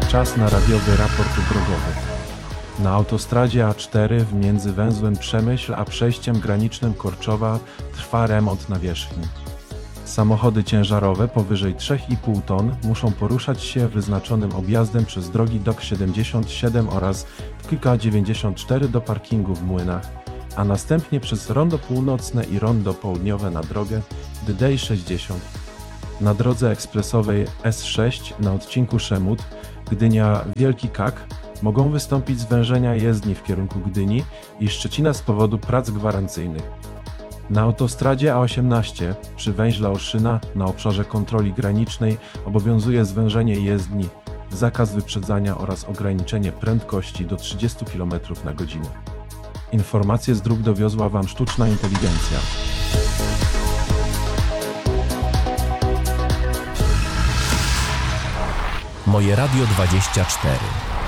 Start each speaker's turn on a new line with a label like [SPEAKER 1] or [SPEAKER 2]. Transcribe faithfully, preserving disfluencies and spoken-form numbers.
[SPEAKER 1] czas na radiowy raport drogowy. Na autostradzie A cztery między węzłem Przemyśl a przejściem granicznym Korczowa trwa remont nawierzchni. Samochody ciężarowe powyżej trzy i pół ton muszą poruszać się wyznaczonym objazdem przez drogi D O K siedemdziesiąt siedem oraz K dziewięćdziesiąt cztery do parkingu w Młynach, a następnie przez Rondo Północne i Rondo Południowe na drogę D D I sześćdziesiąt. Na drodze ekspresowej S sześć na odcinku Szemut, Gdynia-Wielki Kak mogą wystąpić zwężenia jezdni w kierunku Gdyni i Szczecina z powodu prac gwarancyjnych. Na autostradzie A osiemnaście przy węźle Olszyna na obszarze kontroli granicznej obowiązuje zwężenie jezdni, zakaz wyprzedzania oraz ograniczenie prędkości do trzydziestu kilometrów na godzinę. Informacje z dróg dowiozła Wam sztuczna inteligencja.
[SPEAKER 2] Moje Radio dwadzieścia cztery.